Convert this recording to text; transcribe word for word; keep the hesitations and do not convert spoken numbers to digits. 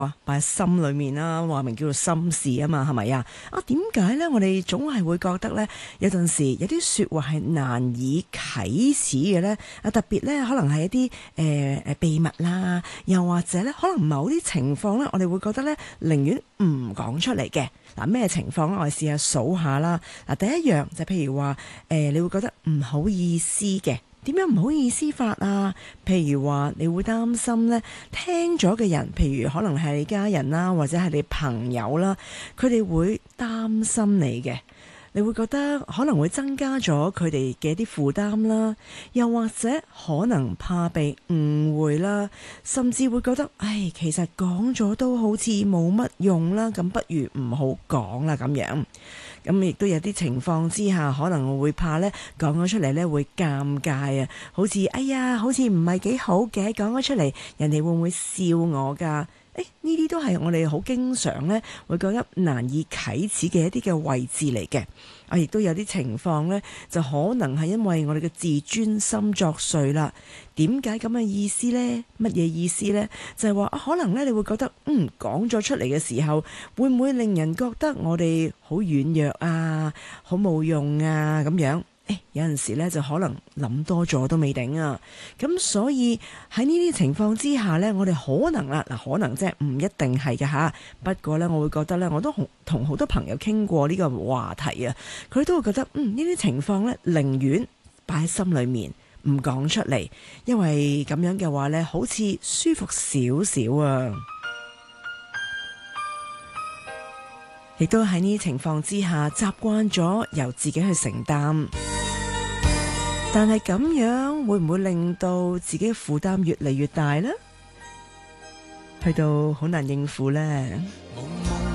哇，擺喺心裏面啦，話明叫做心事啊嘛，係咪啊？啊，點解呢？我哋總係會覺得呢，有陣時有啲說話係難以啟齒嘅呢。啊，特別呢，可能係一啲誒誒秘密啦，又或者呢，可能某啲情況呢，我哋會覺得呢，寧願唔講出嚟嘅。嗱，咩情況呢？我哋試下數下啦。嗱，第一樣就譬如話，誒、呃，你會覺得唔好意思嘅。點樣唔好意思法啊？譬如話你會擔心呢，聽咗嘅人，譬如可能係你家人啦，或者係你朋友啦，佢哋會擔心你嘅，你會覺得可能會增加咗佢哋嘅一啲負擔啦，又或者可能怕被誤會啦，甚至會覺得，唉，其實講咗都好似冇乜用啦，咁不如唔好講啦咁樣。咁亦都有啲情況之下，可能會怕呢講咗出嚟呢會尷尬啊，好似哎呀，好似唔係幾好嘅，講咗出嚟，人哋會唔會笑我㗎？誒，呢啲都係我哋好經常呢會覺得難以啟齒嘅一啲嘅位置嚟嘅。啊，亦都有啲情況呢，就可能係因為我哋嘅自尊心作祟啦。點解咁嘅意思呢？乜嘢意思呢？就係話啊，可能呢，你會覺得嗯講咗出嚟嘅時候，會唔會令人覺得我哋好軟弱啊，好冇用啊咁樣？誒，有陣時咧就可能諗多咗都未定啊，咁所以喺呢啲情況之下呢，我哋可能啦，嗱，可能即係唔一定係嘅吓。不過呢，我會覺得呢，我都同好多朋友傾過呢個話題啊，佢都會覺得嗯呢啲情況呢，寧願擺喺心裏面唔講出嚟，因為咁樣嘅話呢，好似舒服少少啊。亦都喺呢啲情況之下，習慣咗由自己去承擔，但係咁樣會唔會令到自己嘅負擔越嚟越大呢？去到好難應付呢？